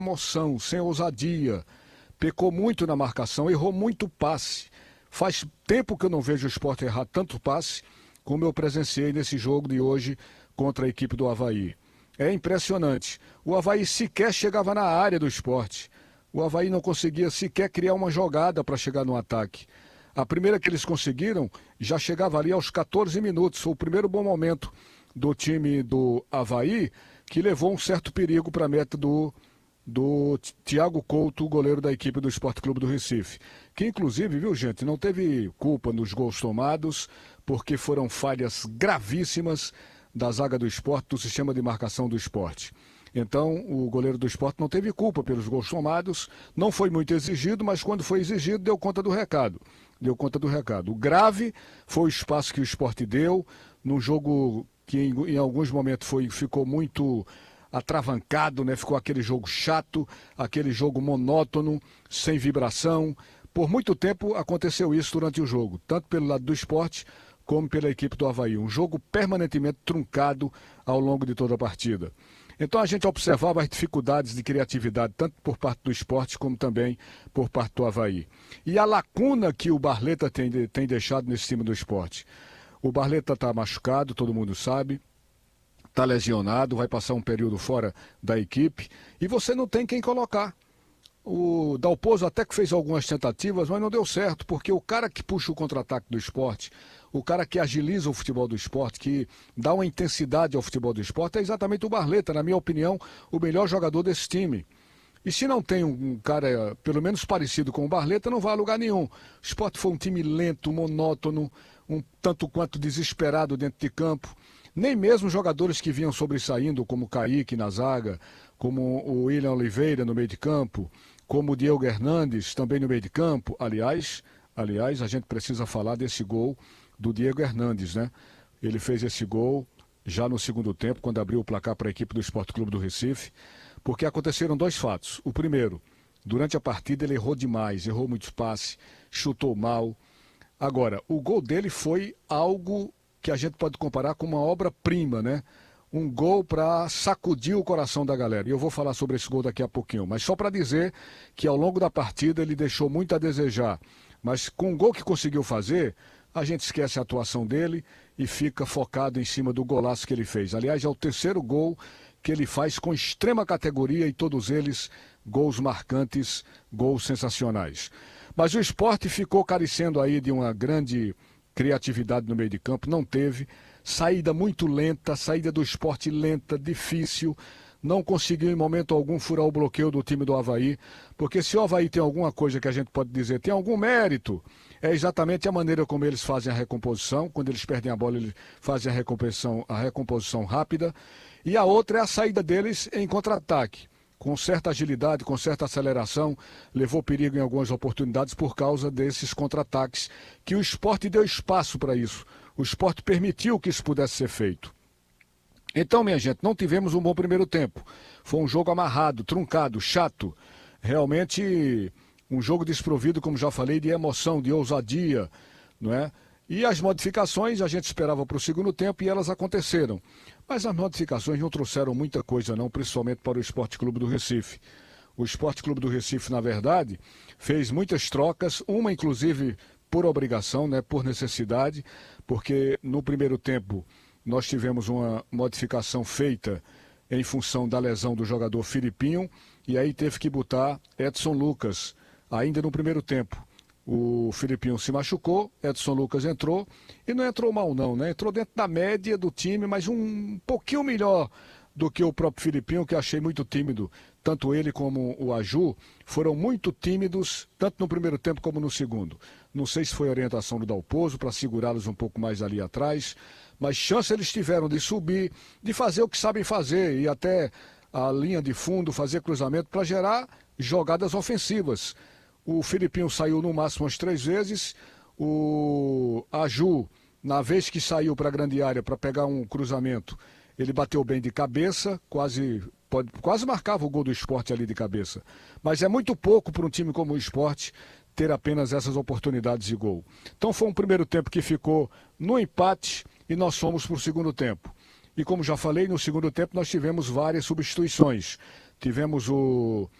emoção, sem ousadia. Pecou muito na marcação, errou muito passe. Faz tempo que eu não vejo o Sport errar tanto passe como eu presenciei nesse jogo de hoje contra a equipe do Avaí. É impressionante. O Avaí sequer chegava na área do Sport. O Avaí não conseguia sequer criar uma jogada para chegar no ataque. A primeira que eles conseguiram já chegava ali aos 14 minutos. Foi o primeiro bom momento do time do Avaí, que levou um certo perigo para a meta do Thiago Couto, o goleiro da equipe do Sport Clube do Recife. Que inclusive, viu gente, não teve culpa nos gols tomados, porque foram falhas gravíssimas da zaga do Sport, do sistema de marcação do Sport. Então, o goleiro do Sport não teve culpa pelos gols tomados, não foi muito exigido, mas quando foi exigido, deu conta do recado. Deu conta do recado. O grave foi o espaço que o Sport deu, num jogo que em alguns momentos ficou muito atravancado, né? Ficou aquele jogo chato, aquele jogo monótono, sem vibração. Por muito tempo aconteceu isso durante o jogo, tanto pelo lado do Sport como pela equipe do Avaí. Um jogo permanentemente truncado ao longo de toda a partida. Então a gente observava as dificuldades de criatividade, tanto por parte do Sport como também por parte do Avaí. E a lacuna que o Barleta tem deixado nesse time do Sport. O Barleta está machucado, todo mundo sabe, está lesionado, vai passar um período fora da equipe e você não tem quem colocar. O Dalpozo até que fez algumas tentativas, mas não deu certo, porque o cara que puxa o contra-ataque do Sport, o cara que agiliza o futebol do Sport, que dá uma intensidade ao futebol do Sport, é exatamente o Barleta, na minha opinião, o melhor jogador desse time. E se não tem um cara, pelo menos parecido com o Barleta, não vai a lugar nenhum. O Sport foi um time lento, monótono, um tanto quanto desesperado dentro de campo. Nem mesmo jogadores que vinham sobressaindo, como o Kaique na zaga, como o William Oliveira no meio de campo, como o Diego Hernandes também no meio de campo. Aliás, a gente precisa falar desse gol do Diego Hernandes, né? Ele fez esse gol já no segundo tempo, quando abriu o placar para a equipe do Sport Clube do Recife, porque aconteceram dois fatos. O primeiro, durante a partida ele errou demais, errou muito passe, chutou mal. Agora, o gol dele foi algo que a gente pode comparar com uma obra-prima, né? Um gol para sacudir o coração da galera. E eu vou falar sobre esse gol daqui a pouquinho. Mas só para dizer que ao longo da partida ele deixou muito a desejar. Mas com o gol que conseguiu fazer, a gente esquece a atuação dele e fica focado em cima do golaço que ele fez. Aliás, é o terceiro gol que ele faz com extrema categoria e todos eles gols marcantes, gols sensacionais. Mas o Sport ficou carecendo aí de uma grande criatividade no meio de campo, não teve. Saída muito lenta, saída do Sport lenta, difícil. Não conseguiu em momento algum furar o bloqueio do time do Avaí, porque se o Avaí tem alguma coisa que a gente pode dizer, tem algum mérito, é exatamente a maneira como eles fazem a recomposição. Quando eles perdem a bola, eles fazem a recomposição rápida. E a outra é a saída deles em contra-ataque. Com certa agilidade, com certa aceleração, levou perigo em algumas oportunidades por causa desses contra-ataques, que o Sport deu espaço para isso. O Sport permitiu que isso pudesse ser feito. Então, minha gente, não tivemos um bom primeiro tempo. Foi um jogo amarrado, truncado, chato. Realmente um jogo desprovido, como já falei, de emoção, de ousadia, não é? E as modificações a gente esperava para o segundo tempo e elas aconteceram. Mas as modificações não trouxeram muita coisa não, principalmente para o Sport Clube do Recife. O Sport Clube do Recife, na verdade, fez muitas trocas, uma inclusive por obrigação, né, por necessidade, porque no primeiro tempo nós tivemos uma modificação feita em função da lesão do jogador Filipinho, e aí teve que botar Edson Lucas, ainda no primeiro tempo. O Filipinho se machucou, Edson Lucas entrou, e não entrou mal não, né? Entrou dentro da média do time, mas um pouquinho melhor do que o próprio Filipinho, que achei muito tímido. Tanto ele como o Aju foram muito tímidos, tanto no primeiro tempo como no segundo. Não sei se foi a orientação do Dalpozo para segurá-los um pouco mais ali atrás, mas chance eles tiveram de subir, de fazer o que sabem fazer, e até a linha de fundo, fazer cruzamento para gerar jogadas ofensivas. O Filipinho saiu no máximo umas 3 vezes, o Aju, na vez que saiu para a grande área para pegar um cruzamento, ele bateu bem de cabeça, quase marcava o gol do Sport ali de cabeça. Mas é muito pouco para um time como o Sport ter apenas essas oportunidades de gol. Então foi um primeiro tempo que ficou no empate e nós fomos para o segundo tempo. E como já falei, no segundo tempo nós tivemos várias substituições, tivemos o